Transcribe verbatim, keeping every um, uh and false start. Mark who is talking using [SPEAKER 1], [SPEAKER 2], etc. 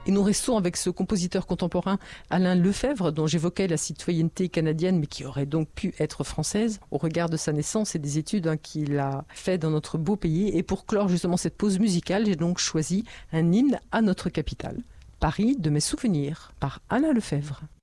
[SPEAKER 1] Et nous restons avec ce compositeur contemporain Alain Lefebvre, dont j'évoquais la citoyenneté canadienne, mais qui aurait donc pu être française au regard de sa naissance et des études hein, qu'il a fait dans notre beau pays. Et pour clore justement cette pause musicale, j'ai donc choisi un hymne à notre capitale. Paris de mes souvenirs, par Alain Lefebvre.